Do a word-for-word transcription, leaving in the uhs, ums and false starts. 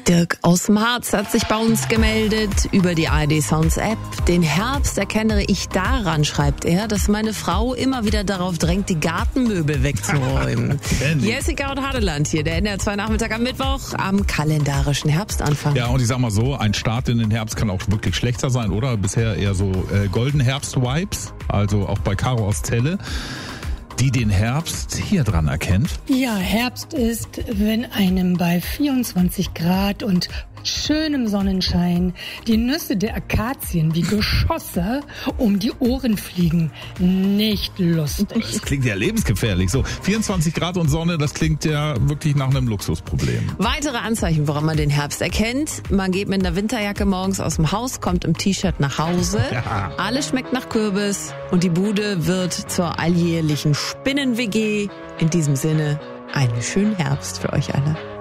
Dirk aus dem Harz hat sich bei uns gemeldet über die A R D Sounds App. Den Herbst erkenne ich daran, schreibt er, dass meine Frau immer wieder darauf drängt, die Gartenmöbel wegzuräumen. Jessica und Hadeland hier, der N R zwei Nachmittag am Mittwoch am kalendarischen Herbstanfang. Ja, und ich sag mal so, ein Start in den Herbst kann auch wirklich schlechter sein, oder? Bisher eher so äh, golden Herbst-Vibes, also auch bei Caro aus Celle, die den Herbst hier dran erkennt. Ja, Herbst ist, wenn einem bei vierundzwanzig Grad und schönem Sonnenschein die Nüsse der Akazien wie Geschosse um die Ohren fliegen. Nicht lustig. Das klingt ja lebensgefährlich. So, vierundzwanzig Grad und Sonne, das klingt ja wirklich nach einem Luxusproblem. Weitere Anzeichen, woran man den Herbst erkennt. Man geht mit einer Winterjacke morgens aus dem Haus, kommt im T-Shirt nach Hause. Ja. Alles schmeckt nach Kürbis und die Bude wird zur alljährlichen Spinnen-W G. In diesem Sinne, einen schönen Herbst für euch alle.